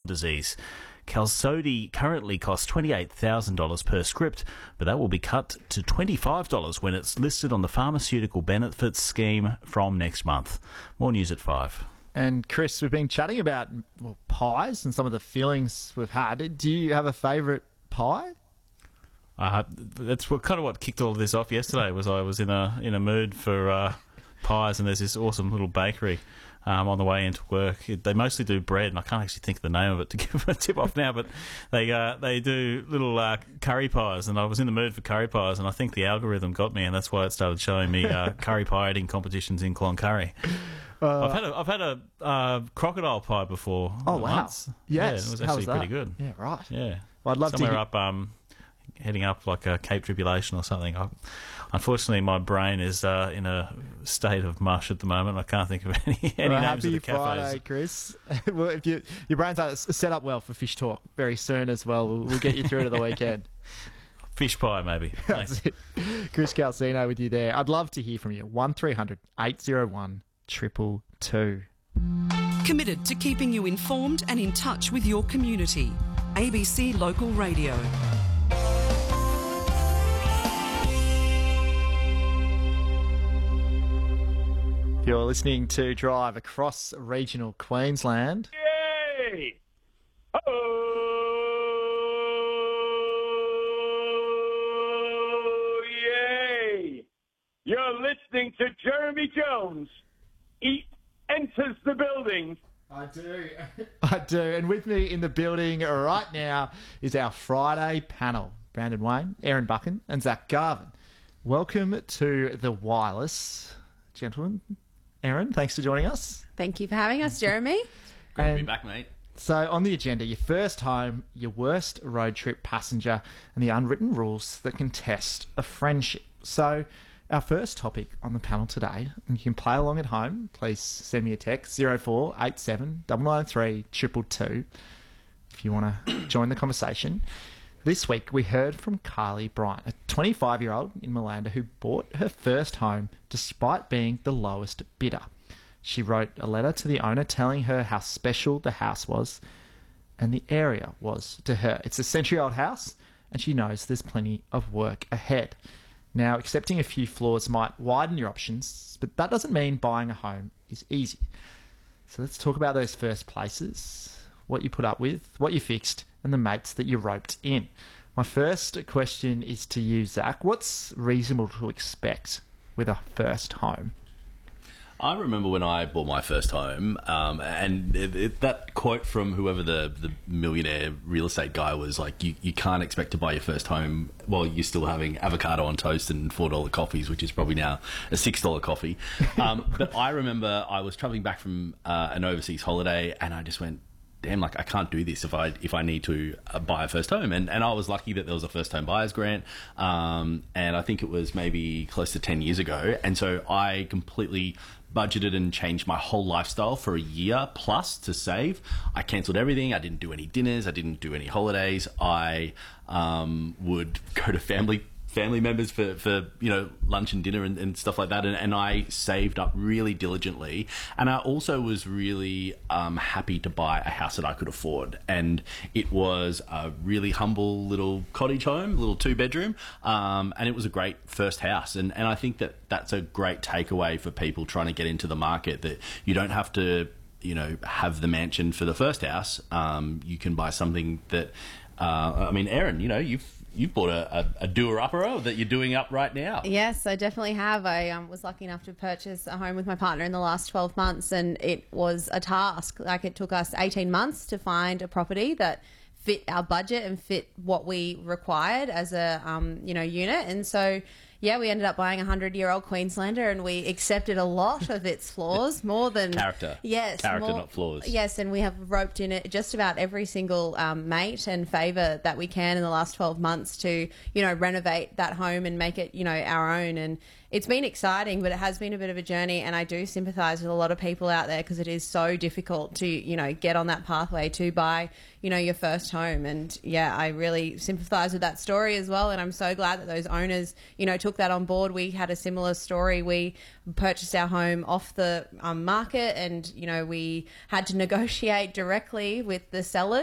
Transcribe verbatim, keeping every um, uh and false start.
disease. Qalsody currently costs twenty-eight thousand dollars per script, but that will be cut to twenty-five dollars when it's listed on the Pharmaceutical Benefits Scheme from next month. More news at five. And Chris, we've been chatting about well, pies and some of the fillings we've had. Do you have a favourite pie? Uh, that's what, kind of what kicked all of this off yesterday. Was I was in a in a mood for uh, pies, and there's this awesome little bakery um, on the way into work. It, they mostly do bread, and I can't actually think of the name of it to give a tip off now. But they uh, they do little uh, curry pies, and I was in the mood for curry pies, and I think the algorithm got me, and that's why it started showing me uh, curry pie eating competitions in Cloncurry. Uh, I've had a I've had a uh, crocodile pie before. Oh wow! Once. Yes, yeah, it was How actually was that? pretty good. Yeah, right. Yeah, well, I'd love somewhere to hear- up um, heading up like a Cape Tribulation or something. I, unfortunately, my brain is uh, in a state of mush at the moment. I can't think of any any well, names happy of the cafes. Friday, Chris. Well, if you, your brain's uh, set up well for Fish Talk very soon as well. We'll, we'll get you through to the weekend. Fish pie, maybe. That's it. Chris Calcino with you there. I'd love to hear from you. one three hundred eight oh one two two two. Committed to keeping you informed and in touch with your community. A B C Local Radio. You're listening to Drive across regional Queensland. Yay! Oh, yay! You're listening to Jeremy Jones. He enters the building. I do. I do. And with me in the building right now is our Friday panel. Brandon Wayne, Aaron Buchan and Zach Garvin. Welcome to the Wireless. Gentlemen, Aaron, thanks for joining us. Thank you for having us, Jeremy. Great to And be back, mate. So on the agenda, your first home, your worst road trip passenger, and the unwritten rules that can test a friendship. So our first topic on the panel today, and you can play along at home, please send me a text, zero four eight seven nine nine three two two two, if you want to join the conversation. This week, we heard from Carly Bryant, a twenty-five-year-old in Malanda who bought her first home despite being the lowest bidder. She wrote a letter to the owner telling her how special the house was and the area was to her. It's a century-old house, and she knows there's plenty of work ahead. Now, accepting a few flaws might widen your options, but that doesn't mean buying a home is easy. So let's talk about those first places, what you put up with, what you fixed, and the mates that you roped in. My first question is to you, Zach. What's reasonable to expect with a first home? I remember when I bought my first home, um, and it, it, that quote from whoever the, the millionaire real estate guy was, like, you, you can't expect to buy your first home while you're still having avocado on toast and four dollar coffees, which is probably now a six dollar coffee. Um, but I remember I was travelling back from uh, an overseas holiday, and I just went, damn, like, I can't do this if I if I need to uh, buy a first home. And and I was lucky that there was a first home buyers grant, um, and I think it was maybe close to ten years ago. And so I completely budgeted and changed my whole lifestyle for a year plus to save. I cancelled everything. I didn't do any dinners. I didn't do any holidays. I um, would go to family family members for, for you know, lunch and dinner and, and stuff like that. And, and I saved up really diligently. And I also was really um, happy to buy a house that I could afford. And it was a really humble little cottage home, little two bedroom. Um, and it was a great first house. And, and I think that that's a great takeaway for people trying to get into the market, that you don't have to, you know, have the mansion for the first house. Um, you can buy something that, uh, I mean, Aaron, you know, you've, You've bought a, a, a doer-upper that you're doing up right now. Yes, I definitely have. I um, was lucky enough to purchase a home with my partner in the last twelve months, and it was a task. Like, it took us eighteen months to find a property that fit our budget and fit what we required as a um, you know unit. And so, yeah, we ended up buying a hundred-year-old Queenslander, and we accepted a lot of its flaws, more than character. Yes, character, more, not flaws. Yes, and we have roped in it just about every single um, mate and favour that we can in the last twelve months to, you know, renovate that home and make it, you know, our own. And it's been exciting, but it has been a bit of a journey, and I do sympathise with a lot of people out there because it is so difficult to, you know, get on that pathway to buy, you know, your first home. And yeah, I really sympathise with that story as well, and I'm so glad that those owners, you know, took that on board. We had a similar story. We purchased our home off the um, market, and, you know, we had to negotiate directly with the sellers